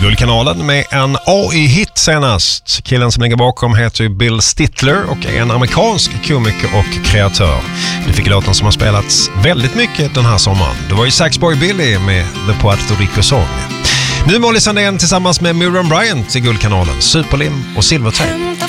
Guldkanalen med en AI-hit senast. Killen som ligger bakom heter ju Bill Stittler och är en amerikansk komiker och kreatör. Det fick låten som har spelats väldigt mycket den här sommaren. Det var ju Saxboy Billy med The Puerto Rico Song. Nu Molly Sandén tillsammans med Miriam Bryant i Guldkanalen, Superlim och Silvertape.